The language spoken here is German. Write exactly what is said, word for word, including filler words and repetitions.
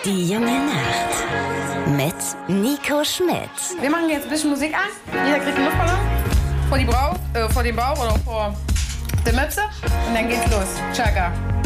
Die junge Nacht mit Nico Schmidt. Wir machen jetzt ein bisschen Musik an. Jeder kriegt einen Luftballon vor, die Brau, äh, vor den Bauch oder vor der Mütze. Und dann geht's los. Chaka.